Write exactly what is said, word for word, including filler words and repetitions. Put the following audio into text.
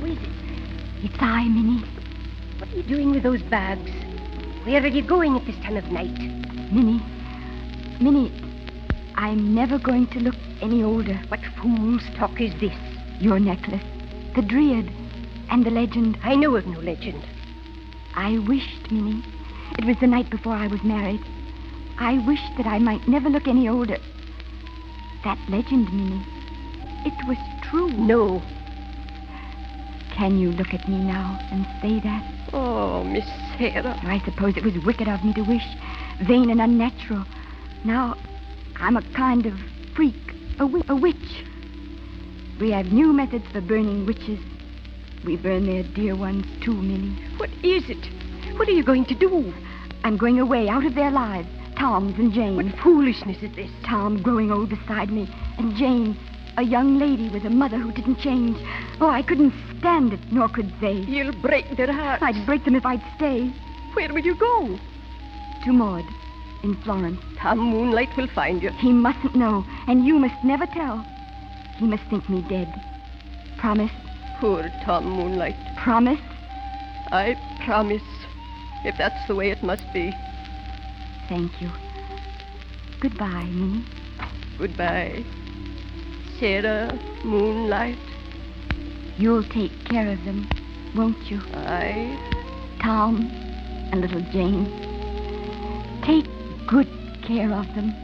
Who is it? It's I, Minnie. What are you doing with those bags? Where are you going at this time of night? Minnie. Minnie, I'm never going to look any older. What fool's talk is this? Your necklace, the Dryad, and the legend. I know of no legend. I wished, Minnie. It was the night before I was married. I wished that I might never look any older. That legend, Minnie, it was true. No. Can you look at me now and say that? Oh, Miss Sarah. I suppose it was wicked of me to wish, vain and unnatural. Now, I'm a kind of freak, a, wi- a witch. We have new methods for burning witches. We burn their dear ones too, Minnie. What is it? What are you going to do? I'm going away out of their lives, Tom's and Jane's. What foolishness is this? Tom growing old beside me, and Jane, a young lady with a mother who didn't change. Oh, I couldn't stand it, nor could they. You'll break their hearts. I'd break them if I'd stay. Where will you go? To Maud, in Florence. Tom Moonlight will find you. He mustn't know, and you must never tell. He must think me dead. Promise? Poor Tom Moonlight. Promise? I promise, if that's the way it must be. Thank you. Goodbye, Minnie. Goodbye, Sarah Moonlight. You'll take care of them, won't you? I... Tom and little Jane. Take good care of them.